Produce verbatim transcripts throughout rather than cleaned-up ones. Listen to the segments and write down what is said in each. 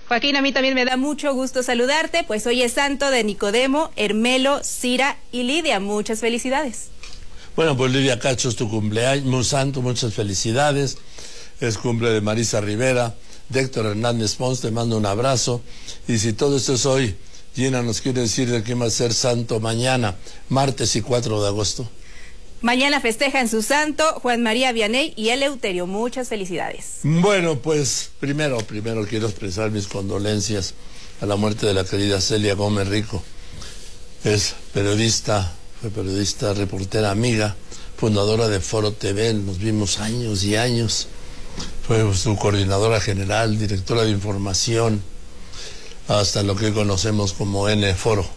Joaquín, a mí también me da mucho gusto saludarte, pues hoy es santo de Nicodemo, Hermelo, Cira y Lidia. Muchas felicidades. Bueno, pues Lidia Cacho, es tu cumpleaños, muy santo, muchas felicidades. Es cumple de Marisa Rivera, de Héctor Hernández Pons, te mando un abrazo. Y si todo esto es hoy, Gina nos quiere decir de quién va a ser santo mañana, martes y cuatro de agosto. Mañana festejan su santo Juan María Vianney y Eleuterio. Muchas felicidades. Bueno, pues primero, primero quiero expresar mis condolencias a la muerte de la querida Celia Gómez Rico. Es periodista, fue periodista, reportera, amiga, fundadora de Foro T V, nos vimos años y años. Fue su coordinadora general, directora de información, hasta lo que conocemos como N Foro.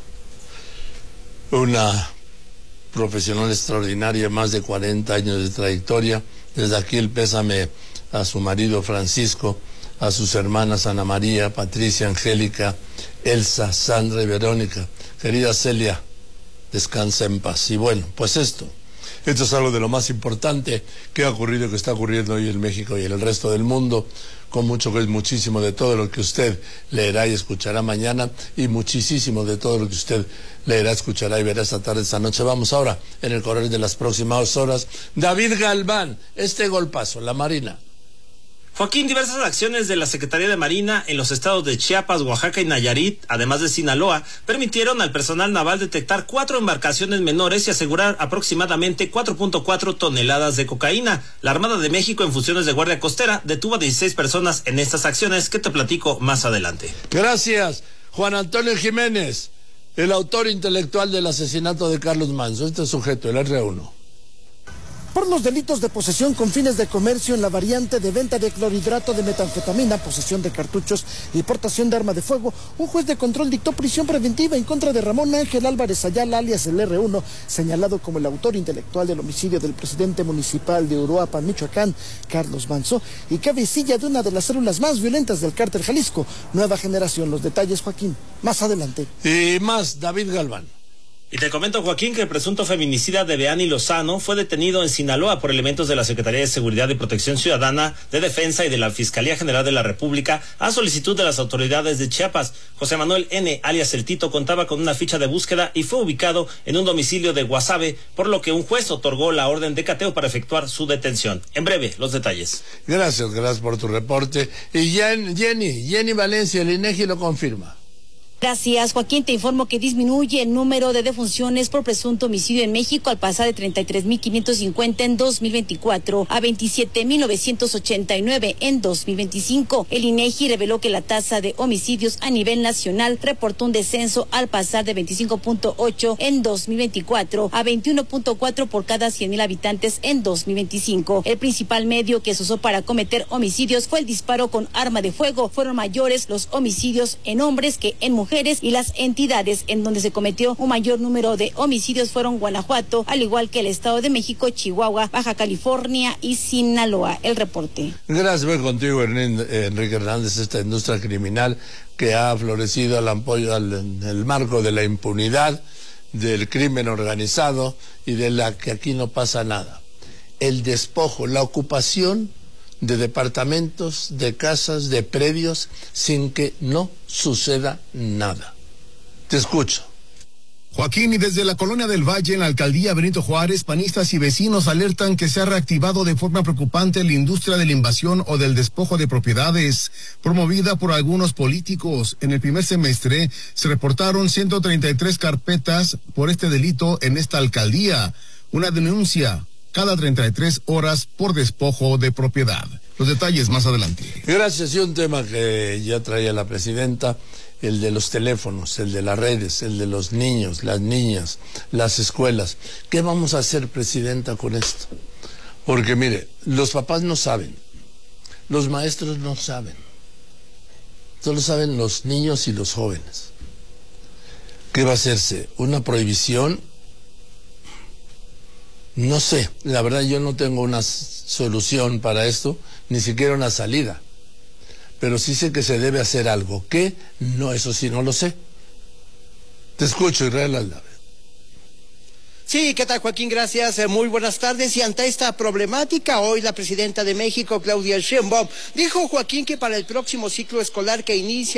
Una profesional extraordinaria, más de cuarenta años de trayectoria. Desde aquí el pésame a su marido Francisco, a sus hermanas Ana María, Patricia, Angélica, Elsa, Sandra y Verónica. Querida Celia, descansa en paz. Y bueno, pues esto, esto es algo de lo más importante que ha ocurrido, que está ocurriendo hoy en México y en el resto del mundo, con mucho que es muchísimo de todo lo que usted leerá y escuchará mañana, y muchísimo de todo lo que usted leerá, escuchará y verá esta tarde, esta noche. Vamos ahora, en el correr de las próximas horas, David Galván, este golpazo, la Marina. Joaquín, diversas acciones de la Secretaría de Marina en los estados de Chiapas, Oaxaca y Nayarit, además de Sinaloa, permitieron al personal naval detectar cuatro embarcaciones menores y asegurar aproximadamente cuatro punto cuatro toneladas de cocaína. La Armada de México, en funciones de Guardia Costera, detuvo a dieciséis personas en estas acciones, que te platico más adelante. Gracias, Juan Antonio Jiménez, el autor intelectual del asesinato de Carlos Manzo. Este sujeto, el R uno. Por los delitos de posesión con fines de comercio en la variante de venta de clorhidrato de metanfetamina, posesión de cartuchos y portación de arma de fuego, un juez de control dictó prisión preventiva en contra de Ramón Ángel Álvarez Ayala, alias el R uno, señalado como el autor intelectual del homicidio del presidente municipal de Uruapan, Michoacán, Carlos Manzo, y cabecilla de una de las células más violentas del cártel Jalisco, Nueva Generación. Los detalles, Joaquín, más adelante. Y más, David Galván. Y te comento, Joaquín, que el presunto feminicida de Beani Lozano fue detenido en Sinaloa por elementos de la Secretaría de Seguridad y Protección Ciudadana, de Defensa y de la Fiscalía General de la República, a solicitud de las autoridades de Chiapas. José Manuel N., alias El Tito, contaba con una ficha de búsqueda y fue ubicado en un domicilio de Guasave, por lo que un juez otorgó la orden de cateo para efectuar su detención. En breve, los detalles. Gracias, gracias por tu reporte. Y Jenny, Jenny Valencia, el INEGI lo confirma. Gracias, Joaquín. Te informo que disminuye el número de defunciones por presunto homicidio en México al pasar de treinta y tres mil quinientos cincuenta en dos mil veinticuatro a veintisiete mil novecientos ochenta y nueve en dos mil veinticinco. El INEGI reveló que la tasa de homicidios a nivel nacional reportó un descenso al pasar de veinticinco punto ocho en dos mil veinticuatro a veintiuno punto cuatro por cada cien mil habitantes en dos mil veinticinco. El principal medio que se usó para cometer homicidios fue el disparo con arma de fuego. Fueron mayores los homicidios en hombres que en mujeres, y las entidades en donde se cometió un mayor número de homicidios fueron Guanajuato, al igual que el Estado de México, Chihuahua, Baja California y Sinaloa. El reporte. Gracias, voy contigo, Enrique Hernández. Esta industria criminal que ha florecido al apoyo al, en el marco de la impunidad, del crimen organizado y de la que aquí no pasa nada. El despojo, la ocupación de departamentos, de casas, de predios, sin que no suceda nada. Te escucho. Joaquín, y desde la Colonia del Valle, en la alcaldía Benito Juárez, panistas y vecinos alertan que se ha reactivado de forma preocupante la industria de la invasión o del despojo de propiedades, promovida por algunos políticos. En el primer semestre se reportaron ciento treinta y tres carpetas por este delito en esta alcaldía. Una denuncia cada treinta y tres horas por despojo de propiedad. Los detalles más adelante. Gracias. Y un tema que ya traía la presidenta, el de los teléfonos, el de las redes, el de los niños, las niñas, las escuelas. ¿Qué vamos a hacer, presidenta, con esto? Porque mire, los papás no saben, los maestros no saben, solo saben los niños y los jóvenes. ¿Qué va a hacerse? ¿Una prohibición? No sé, la verdad yo no tengo una solución para esto, ni siquiera una salida. Pero sí sé que se debe hacer algo. ¿Qué? No, eso sí no lo sé. Te escucho, Israel Aldave. Sí, ¿qué tal, Joaquín? Gracias, eh, muy buenas tardes. Y ante esta problemática, hoy la presidenta de México, Claudia Sheinbaum, dijo, Joaquín, que para el próximo ciclo escolar que inicia